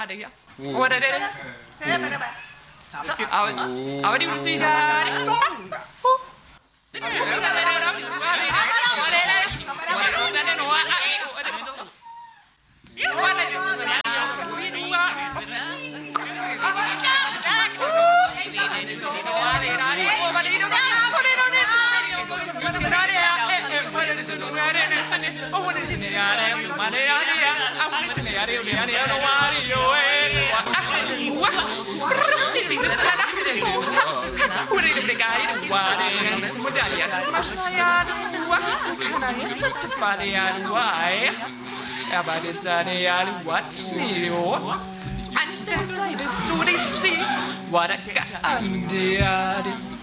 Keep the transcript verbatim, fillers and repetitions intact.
ada ya. Oh ada ada. Saya pada apa? Awak awak di kursi dah. What a